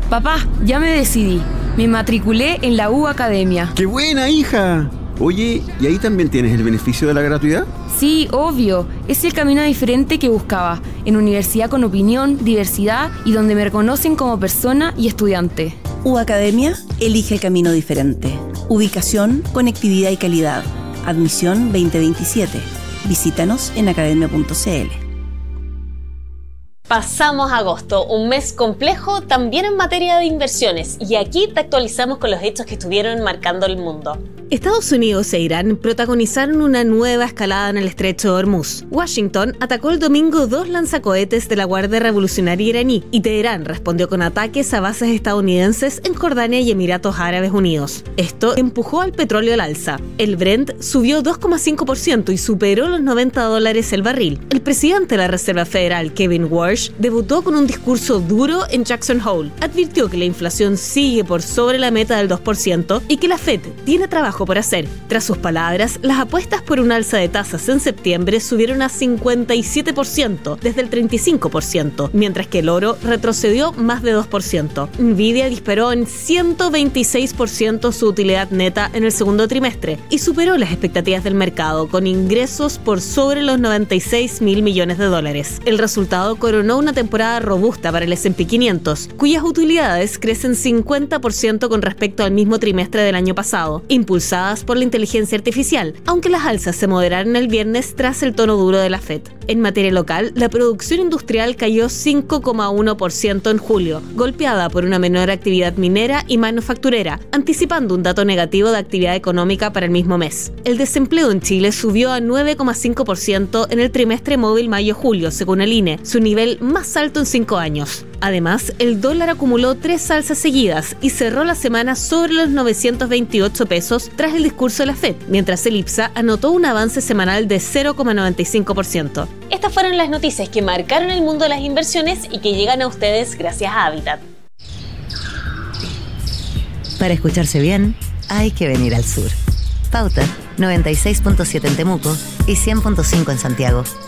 Papá, ya me decidí. Me matriculé en la U Academia. ¡Qué buena, hija! Oye, ¿y ahí también tienes el beneficio de la gratuidad? Sí, obvio. Es el camino diferente que buscaba. En universidad con opinión, diversidad y donde me reconocen como persona y estudiante. U Academia elige el camino diferente. Ubicación, conectividad y calidad. Admisión 2027. Visítanos en academia.cl. Pasamos agosto, un mes complejo también en materia de inversiones, y aquí te actualizamos con los hechos que estuvieron marcando el mundo. Estados Unidos e Irán protagonizaron una nueva escalada en el estrecho de Hormuz. Washington atacó el domingo 2 lanzacohetes de la Guardia Revolucionaria iraní y Teherán respondió con ataques a bases estadounidenses en Jordania y Emiratos Árabes Unidos. Esto empujó al petróleo al alza. El Brent subió 2,5% y superó los $90 el barril. El presidente de la Reserva Federal, Kevin Warsh, debutó con un discurso duro en Jackson Hole. Advirtió que la inflación sigue por sobre la meta del 2% y que la Fed tiene trabajo por hacer. Tras sus palabras, las apuestas por un alza de tasas en septiembre subieron a 57% desde el 35%, mientras que el oro retrocedió más de 2%. Nvidia disparó en 126% su utilidad neta en el segundo trimestre y superó las expectativas del mercado con ingresos por sobre los $96.000 millones. El resultado coronó una temporada robusta para el S&P 500, cuyas utilidades crecen 50% con respecto al mismo trimestre del año pasado, impulsadas por la inteligencia artificial, aunque las alzas se moderaron el viernes tras el tono duro de la Fed. En materia local, la producción industrial cayó 5,1% en julio, golpeada por una menor actividad minera y manufacturera, anticipando un dato negativo de actividad económica para el mismo mes. El desempleo en Chile subió a 9,5% en el trimestre móvil mayo-julio, según el INE, su nivel más alto en 5 años. Además, el dólar acumuló 3 alzas seguidas y cerró la semana sobre los 928 pesos tras el discurso de la Fed, mientras el IPSA anotó un avance semanal de 0,95%. Estas fueron las noticias que marcaron el mundo de las inversiones y que llegan a ustedes gracias a Habitat. Para escucharse bien, hay que venir al sur. Pauta 96.7 en Temuco y 100.5 en Santiago.